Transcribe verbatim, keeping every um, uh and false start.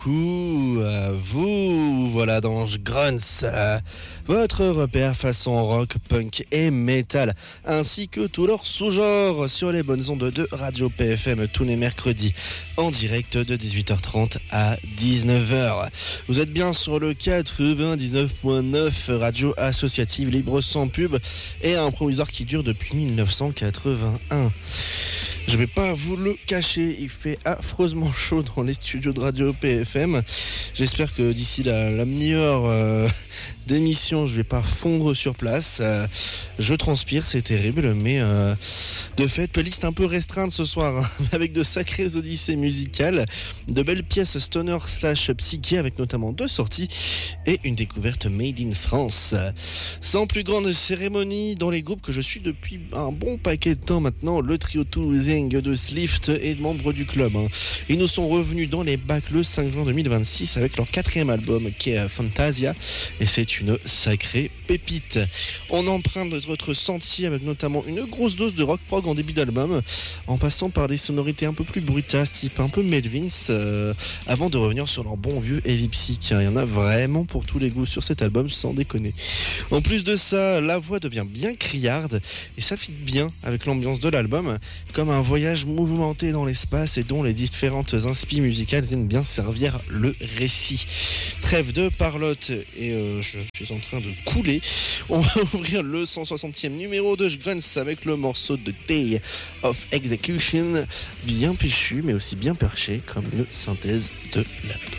Coucou à vous, voilà dans Grunts, euh, votre repère façon rock, punk et metal, ainsi que tous leurs sous-genres sur les bonnes ondes de Radio P F M tous les mercredis, en direct de dix-huit heures trente à dix-neuf heures. Vous êtes bien sur le quatre-vingt-dix-neuf point neuf, radio associative libre sans pub et un provisoire qui dure depuis dix-neuf cent quatre-vingt-un. Je vais pas vous le cacher, il fait affreusement chaud dans les studios de Radio P F M. J'espère que d'ici la, la meilleure euh, d'émission, je vais pas fondre sur place. Euh, je transpire, c'est terrible, mais euh, de fait, playlist un peu restreinte ce soir, hein, avec de sacrées odyssées musicales, de belles pièces stoner slash psyché, avec notamment deux sorties et une découverte made in France. Sans plus grande cérémonie, dans les groupes que je suis depuis un bon paquet de temps maintenant, le trio toulousain de Slift est membre du club. Hein. Ils nous sont revenus dans les bacs le cinq juin deux mille vingt-six avec leur quatrième album qui est Fantasia, et c'est une sacrée pépite. On emprunte notre sentier avec notamment une grosse dose de rock prog en début d'album, en passant par des sonorités un peu plus brutasses, type un peu Melvins, euh, avant de revenir sur leur bon vieux heavy psych. Il y en a vraiment pour tous les goûts sur cet album, sans déconner. En plus de ça, la voix devient bien criarde et ça fit bien avec l'ambiance de l'album, comme un voyage mouvementé dans l'espace et dont les différentes inspi musicales viennent bien servir le récit. Trêve de parlotte et euh, je suis en train de couler. On va ouvrir le cent soixantième numéro de Grunts avec le morceau de Day of Execution, bien péchu mais aussi bien perché comme une synthèse de l'album.